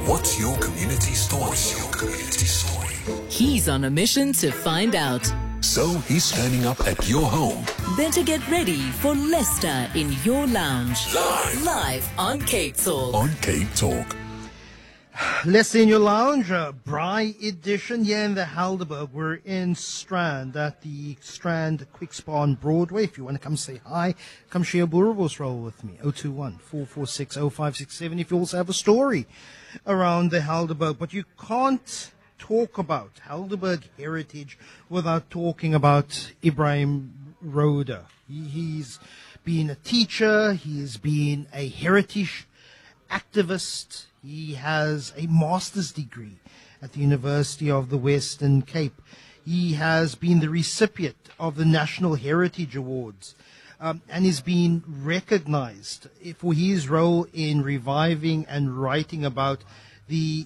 What's your community story? What's your community story? He's on a mission to find out. So he's turning up at your home. Better get ready for Leicester in your lounge. Live on Cape Talk. on Cape Talk. Leicester in your lounge, Braai edition here in the Helderberg. We're in Strand at the Strand Quick Spa on Broadway. If you want to come say hi, come share a Boerewors roll with me. 021-446-0567. If you also have a story around the Helderberg, but you can't talk about Helderberg heritage without talking about Ibrahim Roda. He's been a teacher, he's been a heritage activist. He has a master's degree at the University of the Western Cape. He has been the recipient of the National Heritage Awards and is being recognized for his role in reviving and writing about the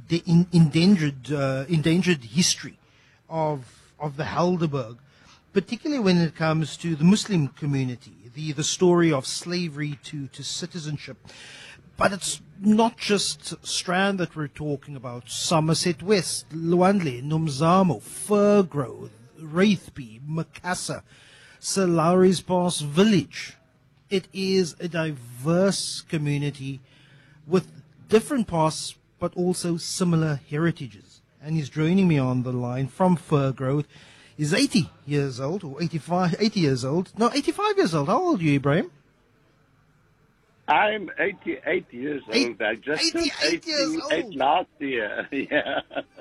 endangered history of the Helderberg, particularly when it comes to the Muslim community, the story of slavery to citizenship. But it's not just Strand that we're talking about. Somerset West, Luandle, Nomzamo, Firgrove, Wraithby, Macassar, Sir Lowry's Pass Village. It is a diverse community with different pasts, but also similar heritages. And he's joining me on the line from Firgrove. He's 80 years old, or 80 years old. No, 85 years old. How old are you, Ibrahim? I'm 88 years old. I just turned 88 last year. Yeah.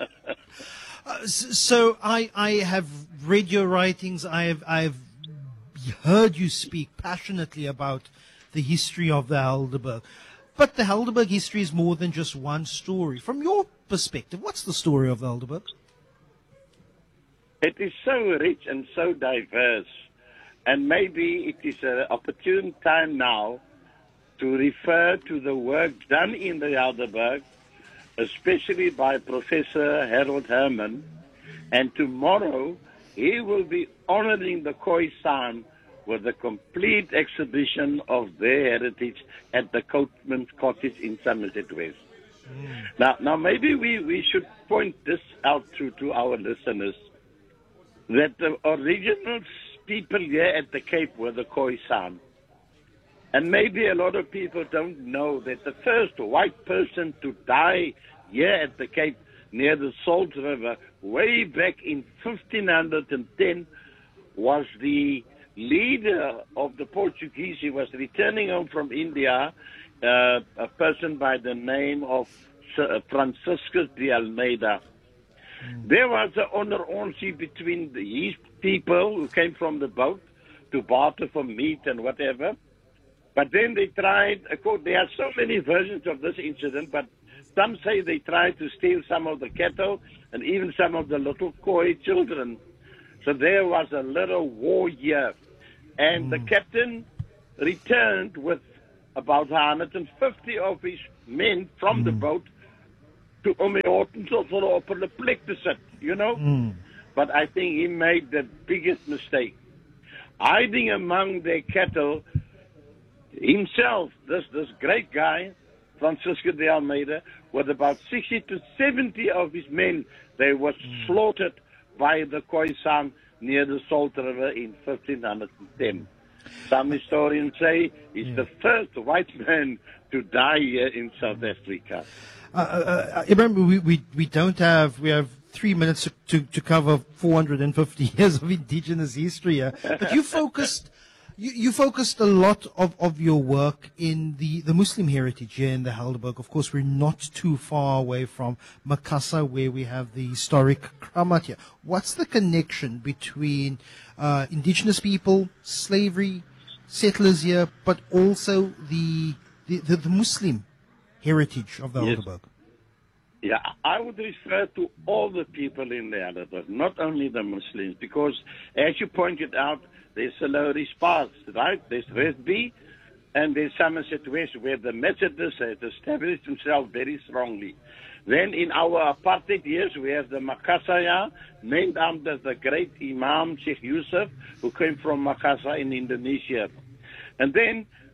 So I have read your writings. I've heard you speak passionately about the history of the Helderberg. But the Helderberg history is more than just one story. From your perspective, what's the story of the Helderberg? It is so rich and so diverse. And maybe it is an opportune time now to refer to the work done in the Helderberg, especially by Professor Harold Herman. And tomorrow, he will be honoring the Khoisan with a complete exhibition of their heritage at the Coatman's Cottage in Somerset West. Now, maybe we should point this out to our listeners, that the original people here at the Cape were the Khoisan. And maybe a lot of people don't know that the first white person to die here at the Cape near the Salt River way back in 1510 was the leader of the Portuguese. He was returning home from India, a person by the name of Sir Franciscus de Almeida. There was an honor between his people who came from the boat to barter for meat and whatever. But then they tried, there are so many versions of this incident, but some say they tried to steal some of the cattle and even some of the little Khoi children. So there was a little war here. And the captain returned with about 150 of his men from the boat to Omehotenselplek, you know. But I think he made the biggest mistake. Hiding among their cattle, himself, this great guy, Francisco de Almeida, with about 60 to 70 of his men, they were slaughtered by the Khoisan near the Salt River in 1510. Some historians say he's the first white man to die here in South Africa. Ibrahim, we have 3 minutes to cover 450 years of indigenous history here. But you focused a lot of your work in the Muslim heritage here in the Helderberg. Of course, we're not too far away from Macassar, where we have the historic Kramat here. What's the connection between indigenous people, slavery, settlers here, but also the Muslim heritage of the Helderberg? Yeah, I would refer to all the people in the Helderberg, not only the Muslims, because as you pointed out, there's Lowry's Pass, right? There's Westby, and there's Somerset West, where the Methodists had established themselves very strongly. Then in our apartheid years, we have the Makassar, named after the great Imam Sheikh Yusuf, who came from Makassar in Indonesia. And then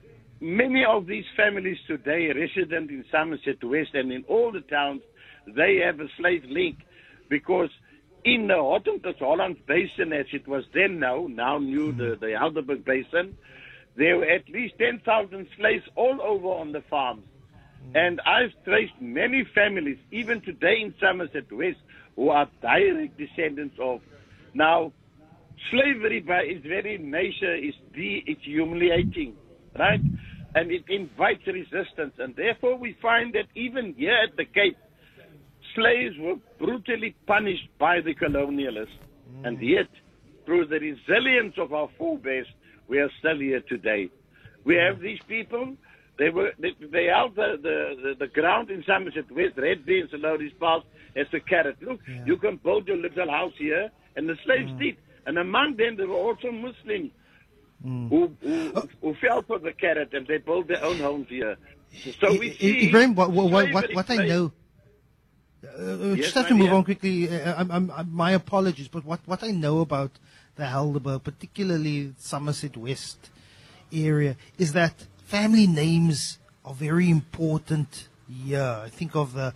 many of these families today, resident in Somerset West and in all the towns, they have a slave link, because in the Holland Basin, as it was then now new, the Helderberg Basin, there were at least 10,000 slaves all over on the farms. And I've traced many families, even today in Somerset West, who are direct descendants of. Now, slavery by its very nature it's humiliating, right? And it invites resistance. And therefore we find that even here at the Cape, slaves were brutally punished by the colonialists. And yet, through the resilience of our forebears, we are still here today. We have these people. They held the ground in Somerset West, Red Beans and Lodi's Pass, as a carrot. Look, you can build your little house here, and the slaves did. And among them, there were also Muslims who fell for the carrot, and they built their own homes here. So we see Ibrahim, what I know. Just have to move on quickly. My apologies, but what I know about the Helderberg, particularly Somerset West area, is that family names are very important here. I think of the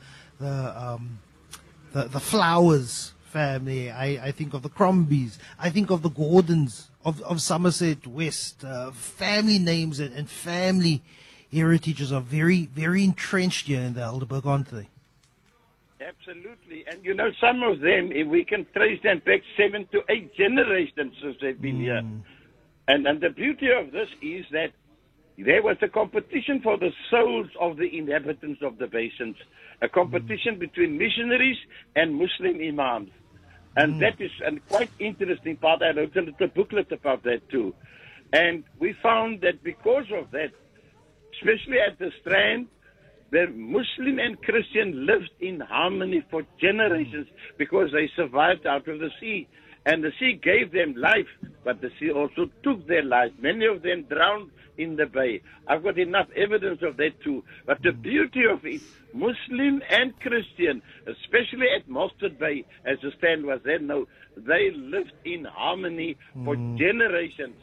Flowers family. I think of the Crombies. I think of the Gordons of Somerset West. Family names and family heritages are very, very entrenched here in the Helderberg, aren't they? Absolutely. And you know, some of them, if we can trace them back 7 to 8 generations since they've been here. And the beauty of this is that there was a competition for the souls of the inhabitants of the basins, a competition between missionaries and Muslim imams. And that is a quite interesting part. I wrote a little booklet about that too. And we found that because of that, especially at the Strand, the Muslim and Christian lived in harmony for generations because they survived out of the sea. And the sea gave them life, but the sea also took their life. Many of them drowned in the bay. I've got enough evidence of that too. But the beauty of it, Muslim and Christian, especially at Mostert Bay, as the Strand was then, they lived in harmony for generations.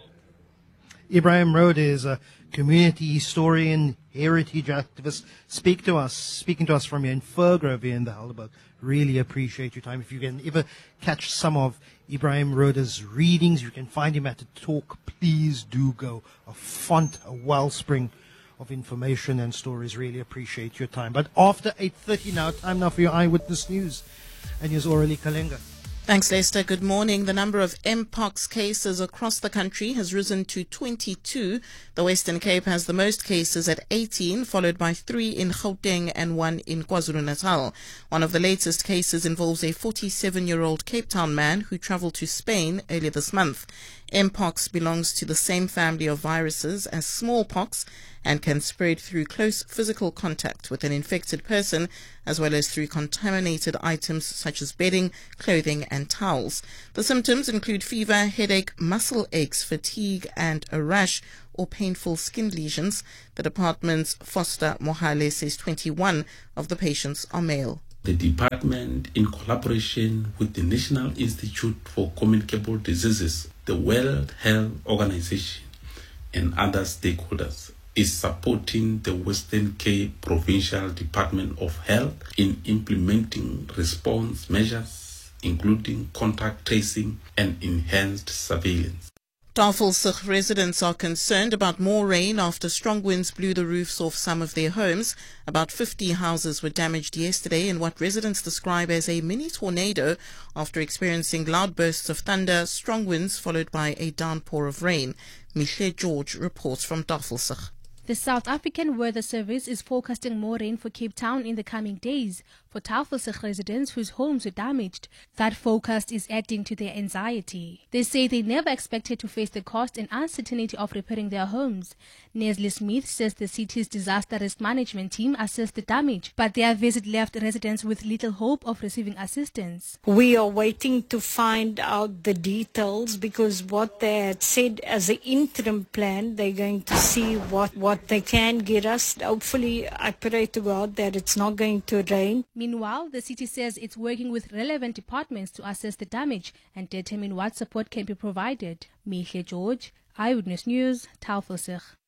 Ibrahim Rode is a community historian, heritage activist. Speaking to us from here in Furgrove here in the Helderberg. Really appreciate your time. If you can ever catch some of Ibrahim Rode's readings, you can find him at the talk. Please do go. A font, a wellspring of information and stories. Really appreciate your time. But after 8:30 now, time now for your Eyewitness News. And here's Aurelie Kalenga. Thanks, Lester. Good morning. The number of Mpox cases across the country has risen to 22. The Western Cape has the most cases at 18, followed by 3 in Gauteng and 1 in KwaZulu-Natal. One of the latest cases involves a 47-year-old Cape Town man who traveled to Spain earlier this month. Mpox belongs to the same family of viruses as smallpox and can spread through close physical contact with an infected person, as well as through contaminated items such as bedding, clothing and towels. The symptoms include fever, headache, muscle aches, fatigue and a rash or painful skin lesions. The department's Foster Mohale says 21 of the patients are male. The department, in collaboration with the National Institute for Communicable Diseases, the World Health Organization and other stakeholders, is supporting the Western Cape Provincial Department of Health in implementing response measures, including contact tracing and enhanced surveillance. Tafelsig residents are concerned about more rain after strong winds blew the roofs off some of their homes. About 50 houses were damaged yesterday in what residents describe as a mini tornado after experiencing loud bursts of thunder, strong winds followed by a downpour of rain. Mihle George reports from Tafelsig. The South African Weather Service is forecasting more rain for Cape Town in the coming days. For Tafelsig residents whose homes were damaged, that forecast is adding to their anxiety. They say they never expected to face the cost and uncertainty of repairing their homes. Nestle Smith says the city's disaster risk management team assessed the damage, but their visit left residents with little hope of receiving assistance. We are waiting to find out the details because what they had said as an interim plan, they're going to see what they can get us. Hopefully, I pray to God that it's not going to rain. Meanwhile, the city says it's working with relevant departments to assess the damage and determine what support can be provided. Mihle George, Eyewitness News, Tafelsig.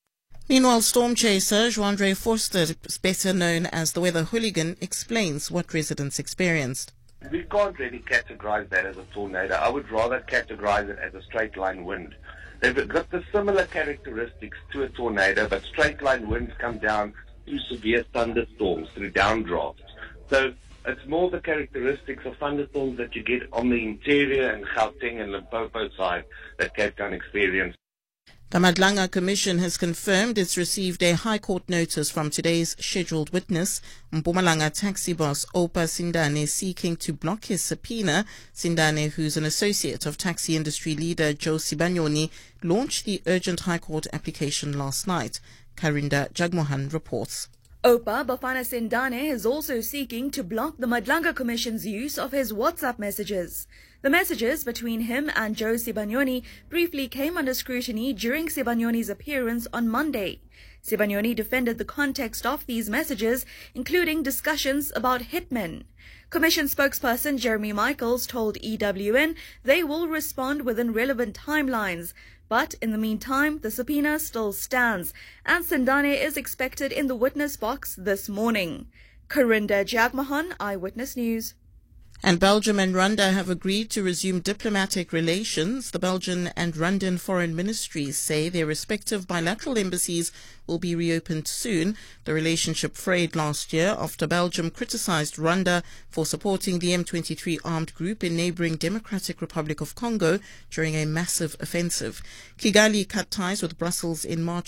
Meanwhile, storm chaser Joandre Forster, better known as the weather hooligan, explains what residents experienced. We can't really categorize that as a tornado. I would rather categorize it as a straight line wind. They've got the similar characteristics to a tornado, but straight line winds come down through severe thunderstorms, through downdrafts. So it's more the characteristics of thunderstorms that you get on the interior and Gauteng and Limpopo side that Cape Town experienced. The Madlanga Commission has confirmed it's received a High Court notice from today's scheduled witness, Mpumalanga taxi boss Opa Sindane, seeking to block his subpoena. Sindane, who's an associate of taxi industry leader Joe Sibanyoni, launched the urgent High Court application last night. Karinda Jagmohan reports. Opa Bafana Sindane is also seeking to block the Madlanga Commission's use of his WhatsApp messages. The messages between him and Joe Sibanyoni briefly came under scrutiny during Sibanyoni's appearance on Monday. Sibanyoni defended the context of these messages, including discussions about hitmen. Commission spokesperson Jeremy Michaels told EWN they will respond within relevant timelines. But in the meantime, the subpoena still stands, and Sindane is expected in the witness box this morning. Karinda Jagmohan, Eyewitness News. And Belgium and Rwanda have agreed to resume diplomatic relations. The Belgian and Rwandan foreign ministries say their respective bilateral embassies will be reopened soon. The relationship frayed last year after Belgium criticized Rwanda for supporting the M23 armed group in neighboring Democratic Republic of Congo during a massive offensive. Kigali cut ties with Brussels in March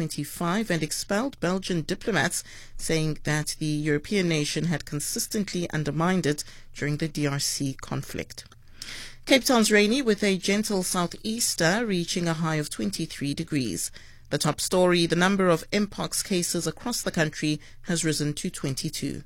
2025 and expelled Belgian diplomats, saying that the European nation had consistently undermined it during the DRC conflict. Cape Town's rainy with a gentle southeaster reaching a high of 23 degrees. The top story, the number of Mpox cases across the country has risen to 22.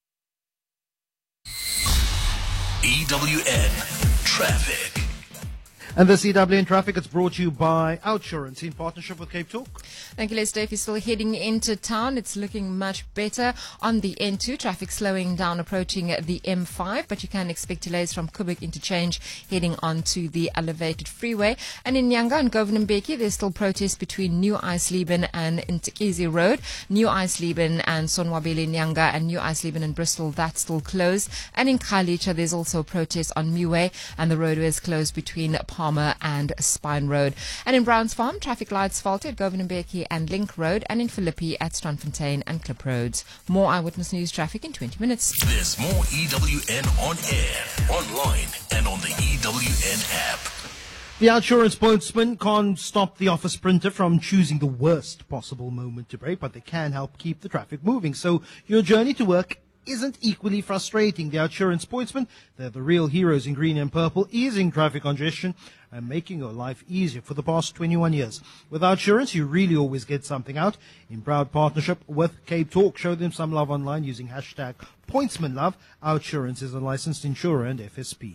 EWN Traffic. And this EWN Traffic is brought to you by Outsurance in partnership with Cape Talk. Thank you, Lester. If you're still heading into town, it's looking much better on the N2. Traffic slowing down approaching the M5, but you can expect delays from Kubik Interchange heading onto the elevated freeway. And in Nyanga and Governambeki, there's still protests between New Eisleben and Ntikizi Road. New Eisleben and Sonwabele Nyanga and New Eisleben and Bristol, that's still closed. And in Khayelitsha, there's also protests on Muwe, and the roadway is closed between Palmer and Spine Road. And in Browns Farm, traffic lights faulted at Governambeki and Link Road, and in Philippi at Strandfontein and Klip Roads. More Eyewitness News traffic in 20 minutes. There's more EWN on air, online, and on the EWN app. The Outsurance spokesman can't stop the office printer from choosing the worst possible moment to break, but they can help keep the traffic moving. So your journey to work isn't equally frustrating. The Outsurance sportsmen, they're the real heroes in green and purple, easing traffic congestion and making your life easier for the past 21 years. With Outsurance, you really always get something out. In proud partnership with Cape Talk, show them some love online using hashtag PointsmanLove. Outsurance is a licensed insurer and FSP.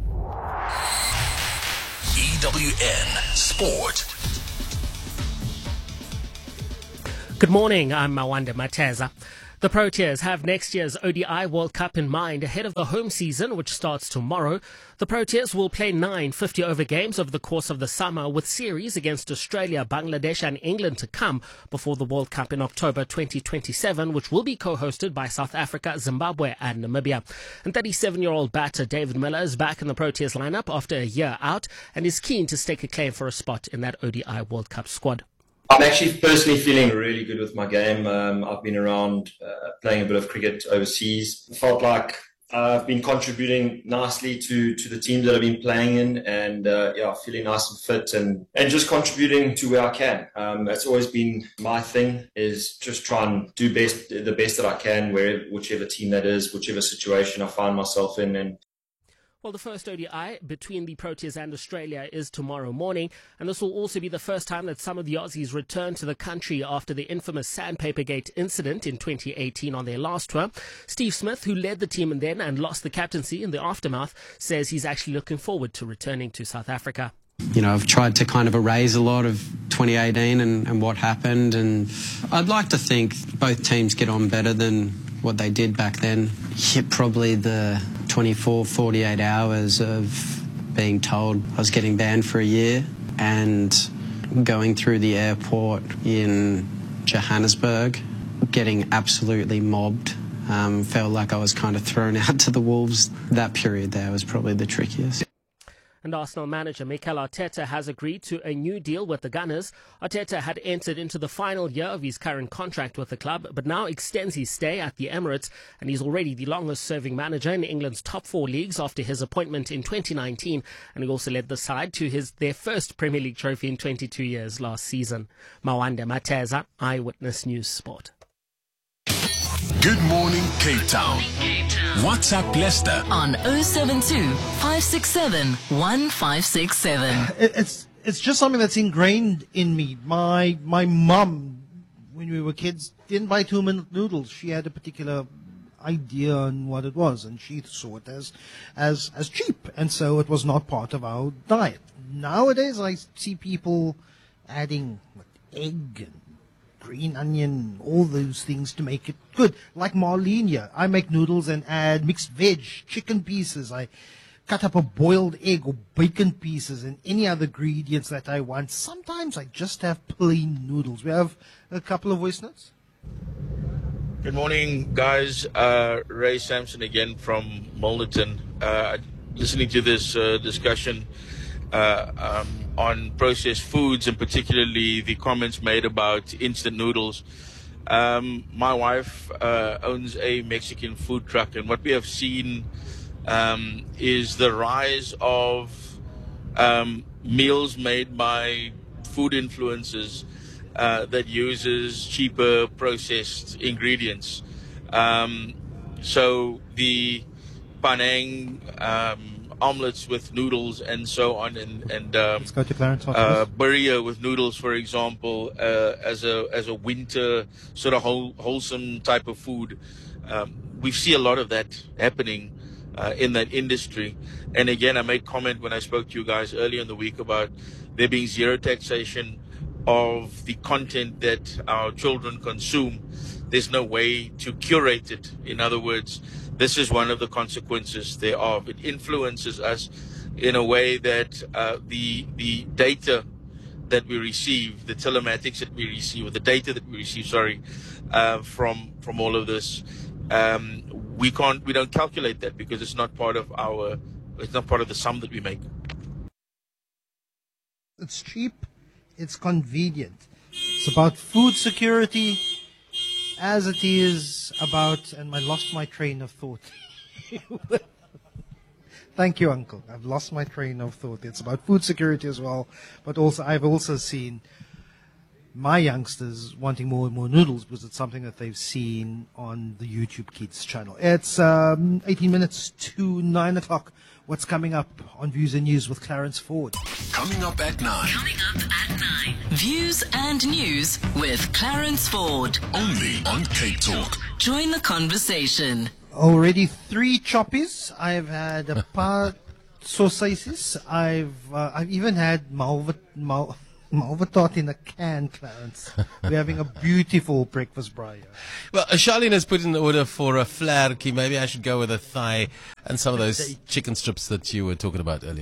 EWN Sport. Good morning, I'm Mawanda Mateza. The Proteas have next year's ODI World Cup in mind ahead of the home season, which starts tomorrow. The Proteas will play 9 50-over games over the course of the summer, with series against Australia, Bangladesh and England to come before the World Cup in October 2027, which will be co-hosted by South Africa, Zimbabwe and Namibia. And 37-year-old batter David Miller is back in the Proteas lineup after a year out and is keen to stake a claim for a spot in that ODI World Cup squad. I'm actually personally feeling really good with my game. I've been around playing a bit of cricket overseas. Felt like I've been contributing nicely to the teams that I've been playing in, and feeling nice and fit and just contributing to where I can. That's always been my thing, is just try and do the best that I can, whichever team that is, whichever situation I find myself in. And well, the first ODI between the Proteas and Australia is tomorrow morning, and this will also be the first time that some of the Aussies return to the country after the infamous Sandpaper Gate incident in 2018 on their last tour. Steve Smith, who led the team and lost the captaincy in the aftermath, says he's actually looking forward to returning to South Africa. You know, I've tried to kind of erase a lot of 2018 and what happened, and I'd like to think both teams get on better than what they did back then. Yeah, probably the 24, 48 hours of being told I was getting banned for a year and going through the airport in Johannesburg, getting absolutely mobbed. Felt like I was kind of thrown out to the wolves. That period there was probably the trickiest. And Arsenal manager Mikel Arteta has agreed to a new deal with the Gunners. Arteta had entered into the final year of his current contract with the club, but now extends his stay at the Emirates, and he's already the longest-serving manager in England's top 4 leagues after his appointment in 2019, and he also led the side to their first Premier League trophy in 22 years last season. Mawande Mateza, Eyewitness News Sport. Good morning, Cape Town. WhatsApp Leicester on 072 567 1567. It's just something that's ingrained in me. My mum, when we were kids, didn't buy 2-minute noodles. She had a particular idea on what it was, and she saw it as cheap, and so it was not part of our diet. Nowadays, I see people adding egg and green onion, all those things to make it good. Like Marlene here, I make noodles and add mixed veg, chicken pieces. I cut up a boiled egg or bacon pieces and any other ingredients that I want. Sometimes I just have plain noodles. We have a couple of voice notes. Good morning, guys. Ray Sampson again from Milnerton. Listening to this discussion on processed foods, and particularly the comments made about instant noodles. My wife owns a Mexican food truck, and what we have seen is the rise of meals made by food influencers that uses cheaper processed ingredients. So the Panang omelets with noodles and so on, and let's go to Clarence burrito with noodles, for example, as a winter sort of wholesome type of food. We see a lot of that happening in that industry. And again, I made comment when I spoke to you guys earlier in the week about there being zero taxation of the content that our children consume. There's no way to curate it. In other words, this is one of the consequences thereof. It influences us in a way that the data that we receive, the telematics that we receive, or the data that we receive, from all of this, we don't calculate that because it's not part of the sum that we make. It's cheap, it's convenient. It's about food security, as it is about, and I lost my train of thought. Thank you, Uncle. I've lost my train of thought. It's about food security as well, but also I've also seen my youngsters wanting more and more noodles because it's something that they've seen on the YouTube Kids channel. It's 18 minutes to 9 o'clock. What's coming up on Views and News with Clarence Ford? Coming up at 9. Views and News with Clarence Ford. Only on Cape Talk. Join the conversation. Already 3 choppies. I've had a paar sausages. I've even had malvatort in a can, Clarence. We're having a beautiful breakfast braai. Well, Charlene has put in the order for a flarky. Maybe I should go with a thigh and some of those chicken strips that you were talking about earlier.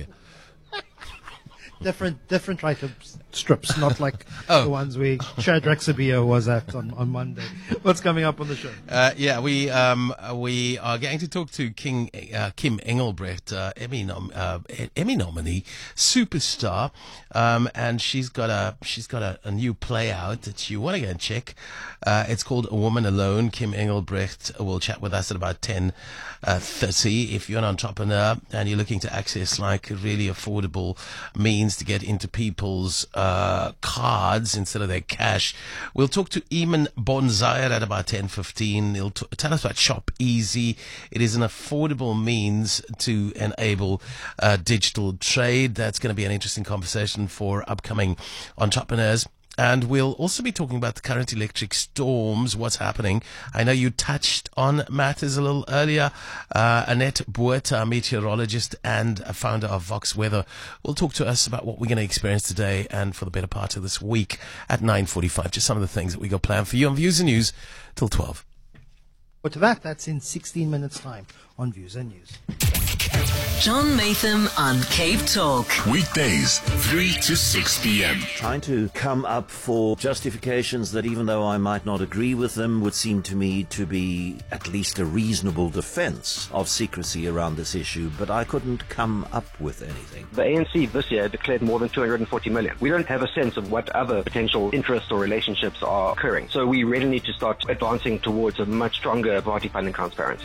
Different type of strips, not like the ones where Shadrach Sabia was at on Monday. What's coming up on the show? We are going to talk to Kim Engelbrecht, Emmy nominee, superstar, and she's got a new play out that you want to go and check. It's called A Woman Alone. Kim Engelbrecht will chat with us at about 10:30. If you're an entrepreneur and you're looking to access like really affordable means to get into people's cards instead of their cash, we'll talk to Eamon Bonzire at about 10:15. He'll tell us about Shop Easy. It is an affordable means to enable digital trade. That's going to be an interesting conversation for upcoming entrepreneurs. And we'll also be talking about the current electric storms, what's happening. I know you touched on matters a little earlier. Annette Buerta, meteorologist and a founder of Vox Weather, will talk to us about what we're going to experience today and for the better part of this week at 9:45. Just some of the things that we got planned for you on Views and News till 12. But to that's in 16 minutes' time on Views and News. John Maytham on Cape Talk. Weekdays, 3 to 6 p.m. Trying to come up for justifications that, even though I might not agree with them, would seem to me to be at least a reasonable defense of secrecy around this issue, but I couldn't come up with anything. The ANC this year declared more than 240 million. We don't have a sense of what other potential interests or relationships are occurring. So we really need to start advancing towards a much stronger party funding transparency.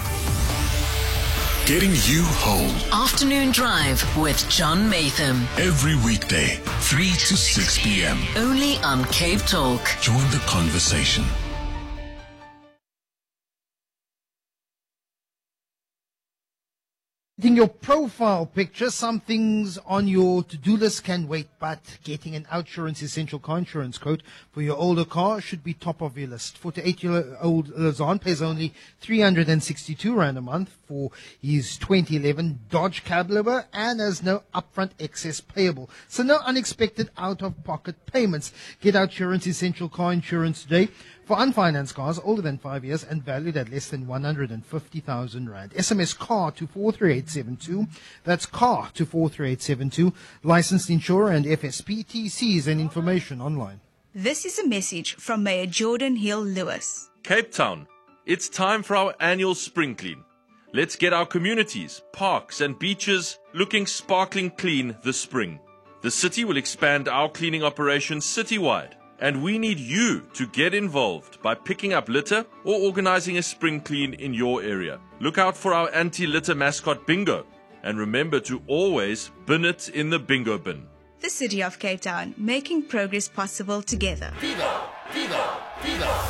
Getting you home. Afternoon Drive with John Maytham. Every weekday, 3 to 6 p.m. Only on Cape Talk. Join the conversation. In your profile picture, some things on your to-do list can wait, but getting an Outsurance Essential Car Insurance quote for your older car should be top of your list. 48-year-old Lazan pays only 362 Rand a month for his 2011 Dodge Cab and has no upfront excess payable. So no unexpected out-of-pocket payments. Get Outsurance Essential Car Insurance today for unfinanced cars older than 5 years and valued at less than 150,000 Rand. SMS CAR to 43872. That's CAR to 43872. Licensed insurer and FSP. TCs and information online. This is a message from Mayor Jordan Hill Lewis. Cape Town, it's time for our annual spring clean. Let's get our communities, parks and beaches looking sparkling clean this spring. The city will expand our cleaning operations citywide, and we need you to get involved by picking up litter or organizing a spring clean in your area. Look out for our anti-litter mascot bingo, and remember to always bin it in the bingo bin. The City of Cape Town, making progress possible together. Vivo, Vivo, Vivo.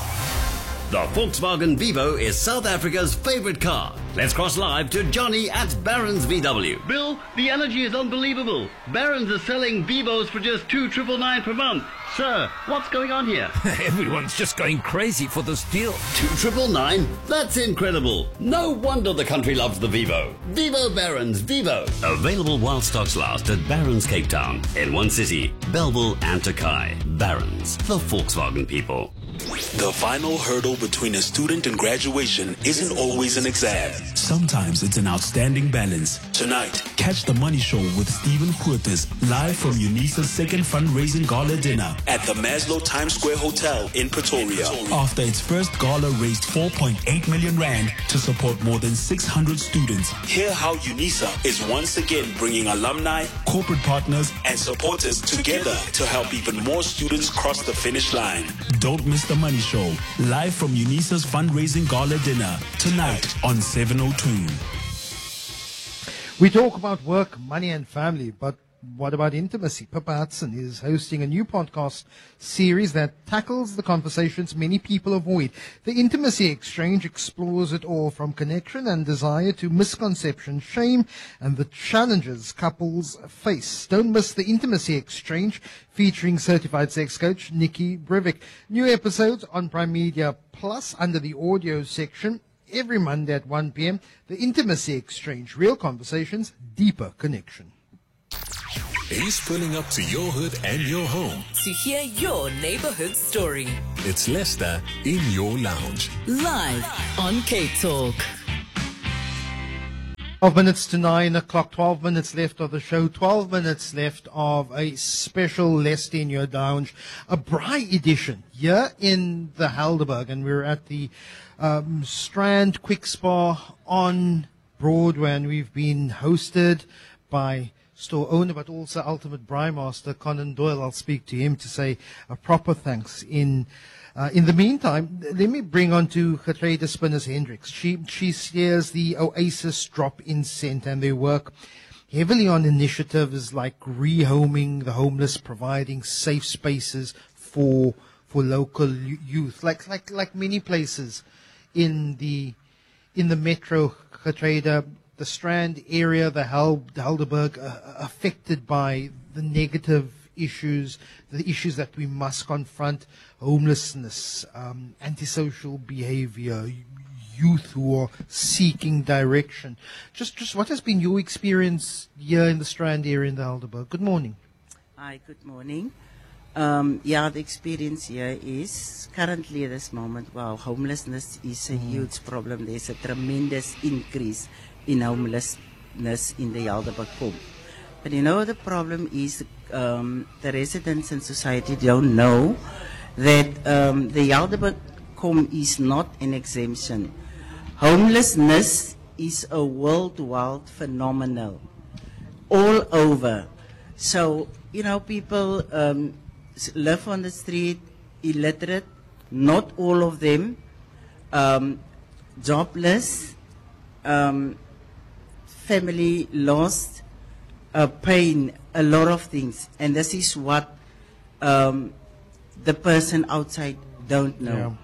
The Volkswagen Vivo is South Africa's favorite car. Let's cross live to Johnny at Barron's VW. Bill, the energy is unbelievable. Barron's is selling Vivos for just 2,999 per month. Sir, what's going on here? Everyone's just going crazy for this deal. 2,999? That's incredible. No wonder the country loves the Vivo. Vivo Barron's Vivo. Available while stocks last at Barron's Cape Town, in one city, Bellville and Takai. Barron's, the Volkswagen people. The final hurdle between a student and graduation isn't always an exam. Sometimes it's an outstanding balance. Tonight, catch the Money Show with Stephen Curtis live from UNISA's second fundraising gala dinner at the Maslow Times Square Hotel in Pretoria. After its first gala raised 4.8 million Rand to support more than 600 students, hear how UNISA is once again bringing alumni, corporate partners, and supporters together to help even more students cross the finish line. Don't miss the Money Show, live from UNISA's fundraising gala dinner, tonight on 702. We talk about work, money and family, but what about intimacy? Pippa Hudson is hosting a new podcast series that tackles the conversations many people avoid. The Intimacy Exchange explores it all, from connection and desire to misconception, shame, and the challenges couples face. Don't miss the Intimacy Exchange, featuring certified sex coach Nikki Brivik. New episodes on Prime Media Plus under the audio section every Monday at 1 p.m. The Intimacy Exchange, real conversations, deeper connection. He's pulling up to your hood and your home To hear your neighborhood story. It's Lester in your lounge. Live on Cape Talk. 12 minutes to 9 o'clock, 12 minutes left of the show, 12 minutes left of a special Lester in your lounge, a Braai edition here in the Helderberg, and we're at the Strand Quick Spa on Broadway, and we've been hosted by store owner but also ultimate braai master Conan Doyle. I'll speak to him to say a proper thanks. In the meantime, let me bring on to Gertrude Spinners Hendricks. She steers the Oasis Drop-In Centre, and they work heavily on initiatives like rehoming the homeless, providing safe spaces for local youth, like many places in the metro, Gertrude. The Strand area, the Helderberg, affected by the negative issues, the issues that we must confront: homelessness, antisocial behavior, youth who are seeking direction. Just what has been your experience here in the Strand area in the Helderberg? Good morning. Hi, good morning. The experience here is currently at this moment, homelessness is a huge problem. There's a tremendous increase in homelessness in the Helderberg Kom. But you know, the problem is the residents and society don't know that the Helderberg Kom is not an exemption. Homelessness is a worldwide phenomenon all over. So, you know, people live on the street, illiterate, not all of them, jobless, family lost, pain, a lot of things. And this is what the person outside don't know. Yeah.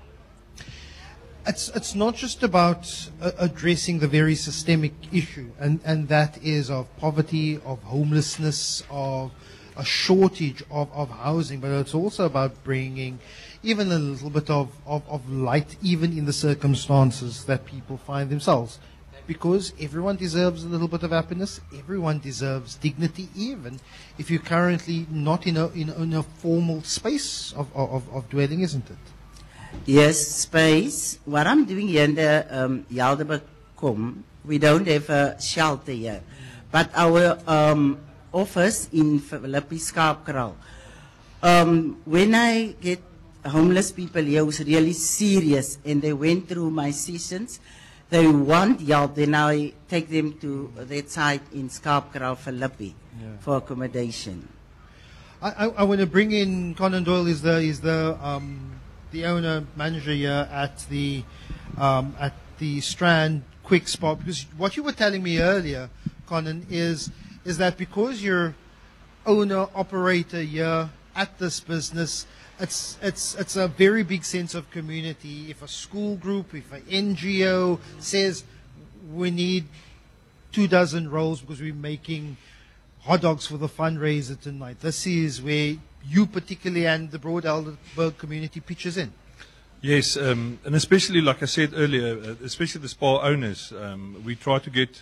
It's not just about addressing the very systemic issue, and that is of poverty, of homelessness, of a shortage of housing, but it's also about bringing even a little bit of light, even in the circumstances that people find themselves. Because everyone deserves a little bit of happiness, everyone deserves dignity, even if you're currently not in a formal space of dwelling, isn't it? Yes, space. What I'm doing here in the Helderberg Kom, we don't have a shelter here. But our office in Philippi Skaapkraal, when I get homeless people here who's really serious and they went through my sessions, they want help, then I take them to that site in Skaapkraal, Philippi, for accommodation. I want to bring in Conan Doyle, is the owner manager here at the Strand Quick Spot, because what you were telling me earlier, Conan, is that because you're owner operator here at this business, it's a very big sense of community. If a school group, if an NGO says we need 24 rolls because we're making hot dogs for the fundraiser tonight, this is where you particularly and the broad Helderberg community pitches in. Yes, and especially, like I said earlier, especially the spa owners, we try to get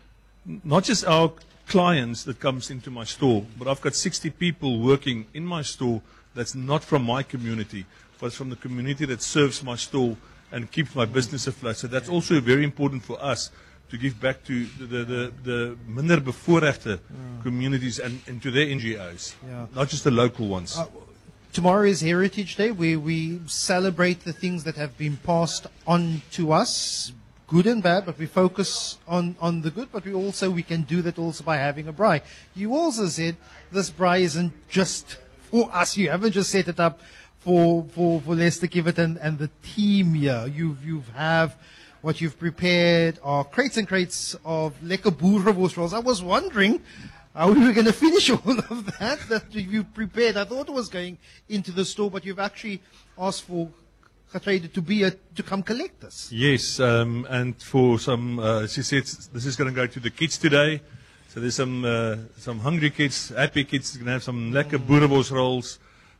not just our clients that comes into my store, but I've got 60 people working in my store that's not from my community, but it's from the community that serves my store and keeps my business afloat. So that's also very important for us to give back to the minder bevoorrechte communities and to their NGOs, not just the local ones. Tomorrow is Heritage Day, where we celebrate the things that have been passed on to us, good and bad, but we focus on the good, but we can do that also by having a braai. You also said this braai isn't just for us. You haven't just set it up for Lester Kivet and the team here. You have what you've prepared are crates and crates of lekker boerewors rolls. I was wondering how we were going to finish all of that you prepared. I thought it was going into the store, but you've actually asked for Gertrude to come collect this. Yes, and for some, she said this is going to go to the kids today. So there's some hungry kids, happy kids, going to have some lekker boerewors rolls,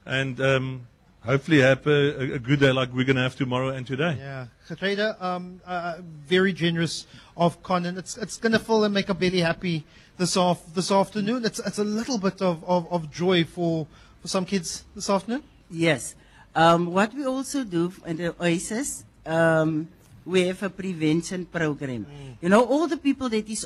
and hopefully have a good day like we're going to have tomorrow and today. Yeah, Gertrude, very generous of Conan. It's going to fill and make a belly happy this afternoon. It's a little bit of joy for some kids this afternoon. Yes. What we also do in the Oasis, we have a prevention program. You know, all the people that is